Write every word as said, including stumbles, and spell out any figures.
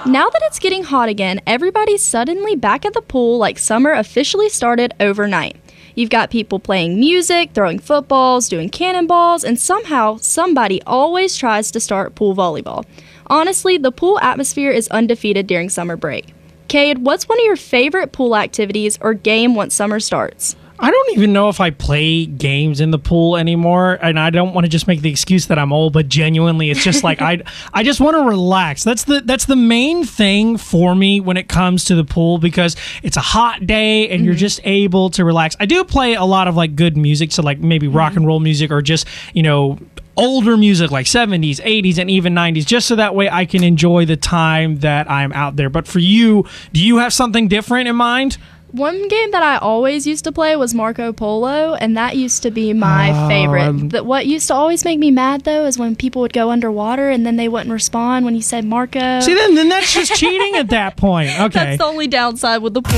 Now that it's getting hot again, everybody's suddenly back at the pool like summer officially started overnight. You've got people playing music, throwing footballs, doing cannonballs, and somehow somebody always tries to start pool volleyball. Honestly, the pool atmosphere is undefeated during summer break. Cade, what's one of your favorite pool activities or game once summer starts? I don't even know if I play games in the pool anymore, and I don't want to just make the excuse that I'm old, but genuinely, it's just like I, I just want to relax. That's the that's the main thing for me when it comes to the pool, because it's a hot day and mm-hmm. you're just able to relax. I do play a lot of like good music, so like maybe mm-hmm. rock and roll music or just, you know, older music like seventies, eighties, and even nineties, just so that way I can enjoy the time that I'm out there. But for you, do you have something different in mind? One game that I always used to play was Marco Polo, and that used to be my uh, favorite. But what used to always make me mad, though, is when people would go underwater and then they wouldn't respond when you said Marco. See, then, then that's just cheating at that point. Okay. That's the only downside with the pool.